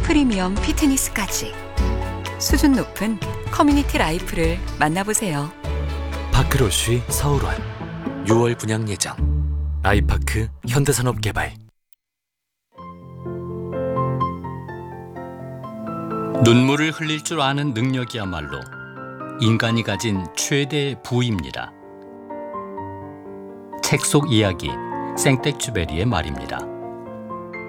프리미엄 피트니스까지 수준 높은 커뮤니티 라이프를 만나보세요. 파크로쉬 서울원 6월 분양 예정. 아이파크 현대산업개발. 눈물을 흘릴 줄 아는 능력이야말로 인간이 가진 최대 부입니다. 책 속 이야기 생텍쥐베리의 말입니다.